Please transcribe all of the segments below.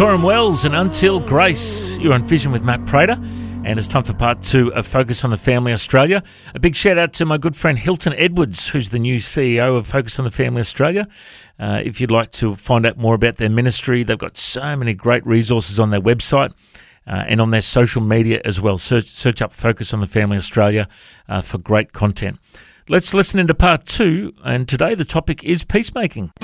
Torrin Wells and Until Grace. You're on Vision with Matt Prater, and it's time for part 2 of Focus on the Family Australia. A big shout out to my good friend Hilton Edwards, who's the new CEO of Focus on the Family Australia. If you'd like to find out more about their ministry, they've got so many great resources on their website and on their social media as well. Search up Focus on the Family Australia for great content. Let's listen into part 2, and today the topic is peacemaking.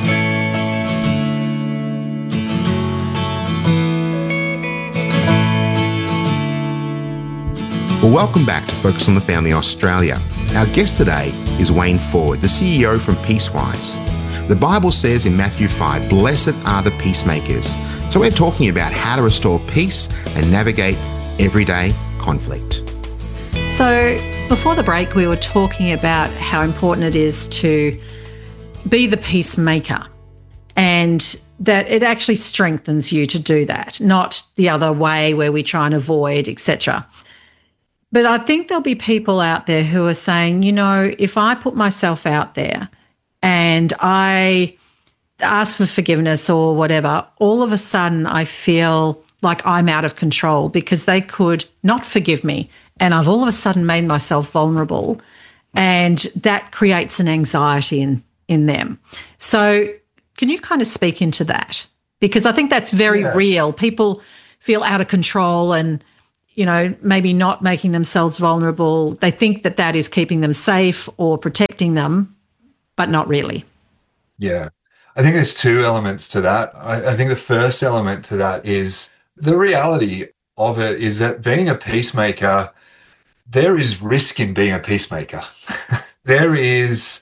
Well, welcome back to Focus on the Family Australia. Our guest today is Wayne Ford, the CEO from Peacewise. The Bible says in Matthew 5, "Blessed are the peacemakers." So we're talking about how to restore peace and navigate everyday conflict. So before the break, we were talking about how important it is to be the peacemaker, and that it actually strengthens you to do that, not the other way where we try and avoid, etc. But I think there'll be people out there who are saying, you know, if I put myself out there and I ask for forgiveness or whatever, all of a sudden I feel like I'm out of control because they could not forgive me. And I've all of a sudden made myself vulnerable, and that creates an anxiety in them. So can you kind of speak into that? Because I think that's very real. People feel out of control and, you know, maybe not making themselves vulnerable. They think that that is keeping them safe or protecting them, but not really. Yeah. I think there's two elements to that. I think the first element to that is the reality of it is that being a peacemaker, there is risk in being a peacemaker. There is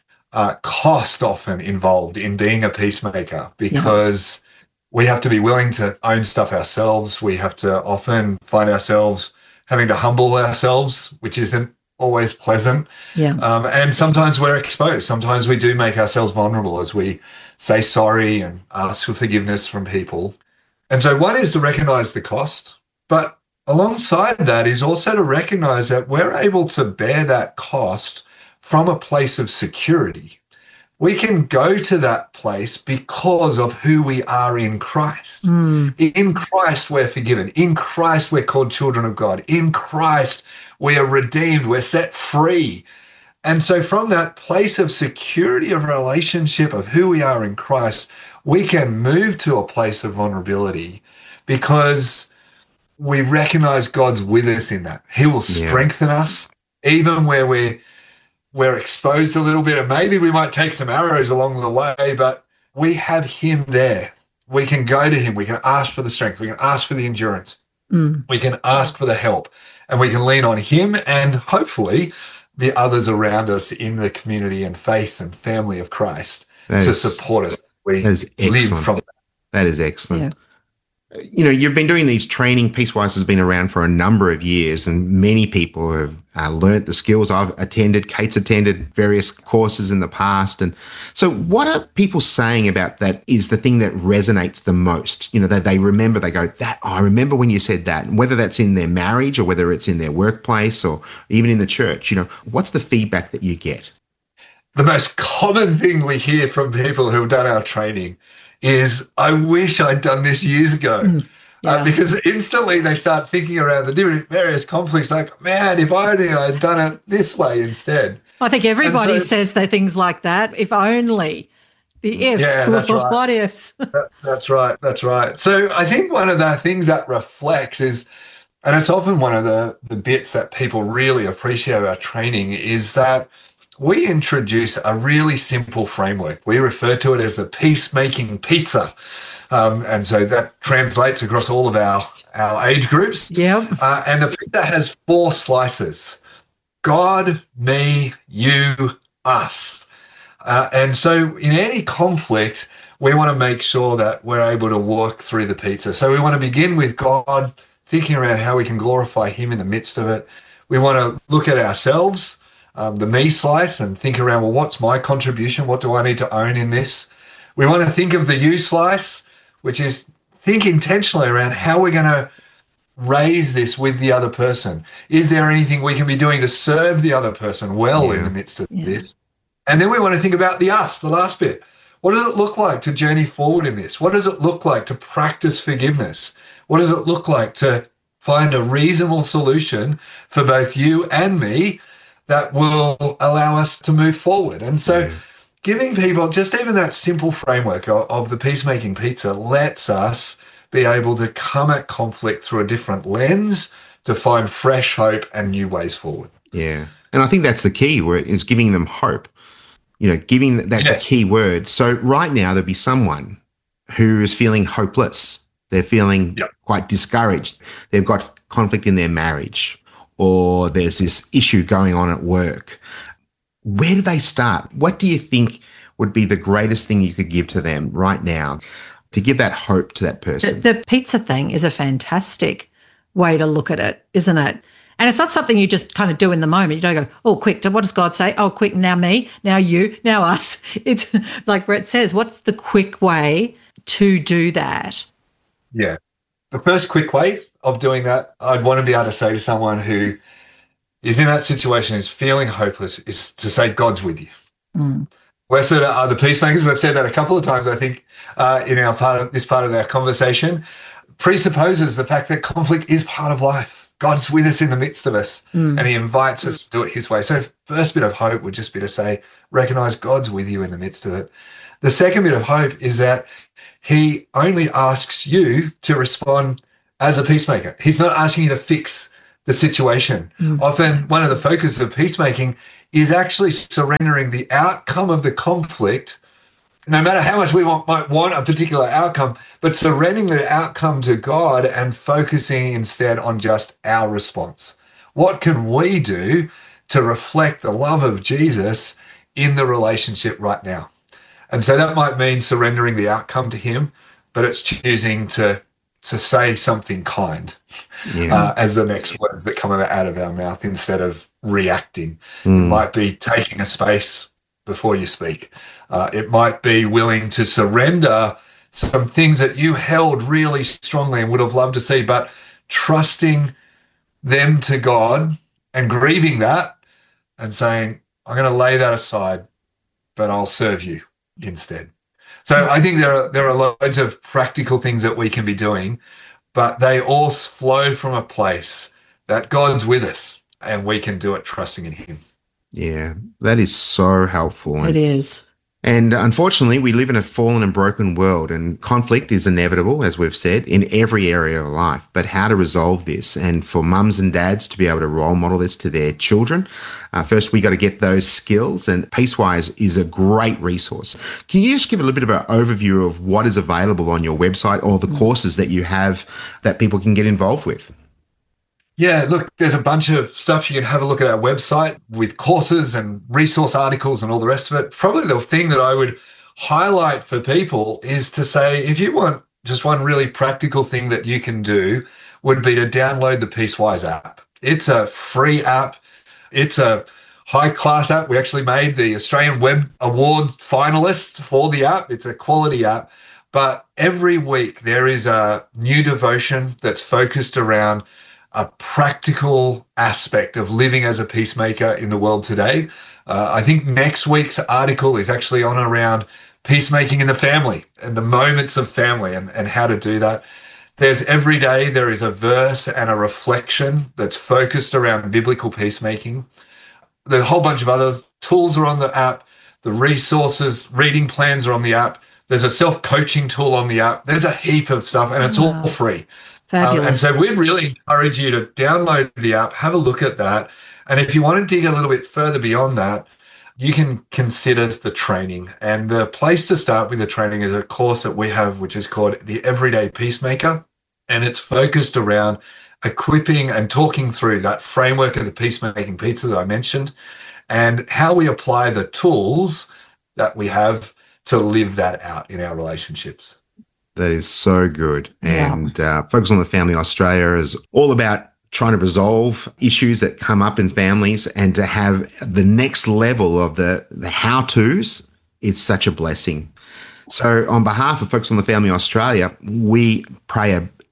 cost often involved in being a peacemaker because we have to be willing to own stuff ourselves. We have to often find ourselves having to humble ourselves, which isn't always pleasant. And sometimes we're exposed. Sometimes we do make ourselves vulnerable as we say sorry and ask for forgiveness from people. And so one is to recognize the cost, but alongside that is also to recognize that we're able to bear that cost from a place of security. We can go to that place because of who we are in Christ. In Christ, we're forgiven. In Christ, we're called children of God. In Christ, we are redeemed. We're set free. And so from that place of security of relationship of who we are in Christ, we can move to a place of vulnerability because we recognize God's with us in that. He will strengthen us even where we're exposed a little bit, and maybe we might take some arrows along the way, but we have him there. We can go to him. We can ask for the strength. We can ask for the endurance. We can ask for the help, and we can lean on him and hopefully the others around us in the community and faith and family of Christ to support us. We live from that. That is excellent. Yeah. You know, you've been doing these training. Peacewise has been around for a number of years, and many people have learnt the skills. I've attended, Kate's attended various courses in the past. And so what are people saying about that is the thing that resonates the most? You know, that they remember, they go, I remember when you said that, and whether that's in their marriage or whether it's in their workplace or even in the church, you know, what's the feedback that you get? The most common thing we hear from people who have done our training is, I wish I'd done this years ago. Because instantly they start thinking around the different various conflicts like, man, if only I'd done it this way instead. I think everybody says things like that. If only. The ifs, what ifs. That's right. So I think one of the things that reflects is, and it's often one of the bits that people really appreciate our training, is that we introduce a really simple framework. We refer to it as the peacemaking pizza. And so that translates across all of our age groups. And the pizza has 4 slices: God, me, you, us. And so in any conflict, we want to make sure that we're able to work through the pizza. So we want to begin with God, thinking around how we can glorify him in the midst of it. We want to look at ourselves, the me slice, and think around, well, what's my contribution? What do I need to own in this? We want to think of the you slice, which is think intentionally around how we're going to raise this with the other person. Is there anything we can be doing to serve the other person well in the midst of this? And then we want to think about the us, the last bit. What does it look like to journey forward in this? What does it look like to practice forgiveness? What does it look like to find a reasonable solution for both you and me that will allow us to move forward? And so giving people just even that simple framework of the Peacemaking Pizza lets us be able to come at conflict through a different lens to find fresh hope and new ways forward. Yeah. And I think that's the key word, is giving them hope. That's a key word. So right now there'll be someone who is feeling hopeless. They're feeling quite discouraged. They've got conflict in their marriage, or there's this issue going on at work. Where do they start? What do you think would be the greatest thing you could give to them right now to give that hope to that person? The pizza thing is a fantastic way to look at it, isn't it? And it's not something you just kind of do in the moment. You don't go, oh, quick, what does God say? Oh, quick, now me, now you, now us. It's like Brett says, what's the quick way to do that? Yeah. The first quick way of doing that, I'd want to be able to say to someone who is in that situation, is feeling hopeless, is to say, God's with you. Blessed are the peacemakers. We've said that a couple of times, I think, in this part of our conversation, presupposes the fact that conflict is part of life. God's with us in the midst of us, and he invites us to do it his way. So first bit of hope would just be to say, recognize God's with you in the midst of it. The second bit of hope is that he only asks you to respond as a peacemaker. He's not asking you to fix the situation. Often one of the focuses of peacemaking is actually surrendering the outcome of the conflict, no matter how much we might want a particular outcome, but surrendering the outcome to God and focusing instead on just our response. What can we do to reflect the love of Jesus in the relationship right now? And so that might mean surrendering the outcome to him, but it's choosing to say something kind as the next words that come out of our mouth instead of reacting. It might be taking a space before you speak. It might be willing to surrender some things that you held really strongly and would have loved to see, but trusting them to God and grieving that and saying, I'm going to lay that aside, but I'll serve you instead. So I think there are loads of practical things that we can be doing, but they all flow from a place that God's with us and we can do it trusting in him. Yeah, that is so helpful. It is. And unfortunately, we live in a fallen and broken world, and conflict is inevitable, as we've said, in every area of life. But how to resolve this, and for mums and dads to be able to role model this to their children, first we got to get those skills, and Peacewise is a great resource. Can you just give a little bit of an overview of what is available on your website or the courses that you have that people can get involved with? Yeah, look, there's a bunch of stuff. You can have a look at our website with courses and resource articles and all the rest of it. Probably the thing that I would highlight for people is to say, if you want just one really practical thing that you can do, would be to download the Peacewise app. It's a free app. It's a high-class app. We actually made the Australian Web Award finalists for the app. It's a quality app. But every week there is a new devotion that's focused around a practical aspect of living as a peacemaker in the world today. I think next week's article is actually on around peacemaking in the family and the moments of family and how to do that. There's every day there is a verse and a reflection that's focused around biblical peacemaking. There's a whole bunch of other tools are on the app. The resources, reading plans are on the app. There's a self-coaching tool on the app. There's a heap of stuff, and it's all free. And so we'd really encourage you to download the app, have a look at that. And if you want to dig a little bit further beyond that, you can consider the training. And the place to start with the training is a course that we have, which is called the Everyday Peacemaker. And it's focused around equipping and talking through that framework of the Peacemaking Pizza that I mentioned and how we apply the tools that we have to live that out in our relationships. That is so good. And Focus on the Family Australia is all about trying to resolve issues that come up in families, and to have the next level of the how-tos, it's such a blessing. So on behalf of Focus on the Family Australia, we pray a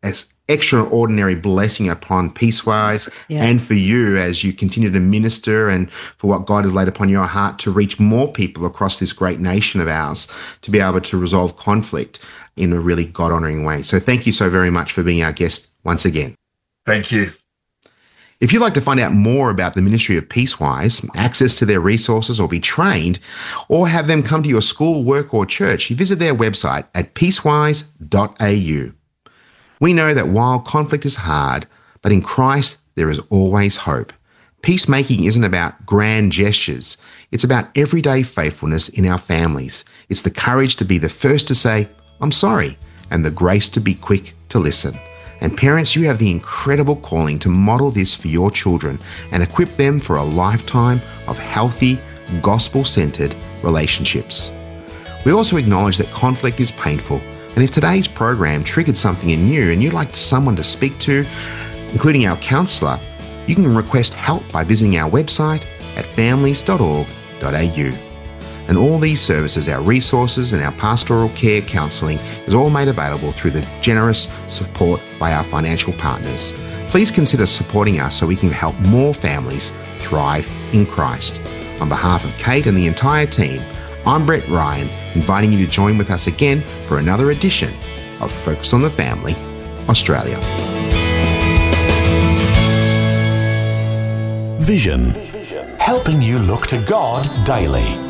extraordinary blessing upon Peacewise and for you as you continue to minister, and for what God has laid upon your heart to reach more people across this great nation of ours, to be able to resolve conflict in a really God-honoring way. So thank you so very much for being our guest once again. Thank you. If you'd like to find out more about the ministry of Peacewise, access to their resources, or be trained, or have them come to your school, work, or church, you visit their website at peacewise.au. We know that while conflict is hard, but in Christ there is always hope. Peacemaking isn't about grand gestures. It's about everyday faithfulness in our families. It's the courage to be the first to say, "I'm sorry," and the grace to be quick to listen. And parents, you have the incredible calling to model this for your children and equip them for a lifetime of healthy, gospel-centered relationships. We also acknowledge that conflict is painful, and if today's program triggered something in you and you'd like someone to speak to, including our counsellor, you can request help by visiting our website at families.org.au. And all these services, our resources and our pastoral care counselling, is all made available through the generous support by our financial partners. Please consider supporting us so we can help more families thrive in Christ. On behalf of Kate and the entire team, I'm Brett Ryan, inviting you to join with us again for another edition of Focus on the Family, Australia. Vision, helping you look to God daily.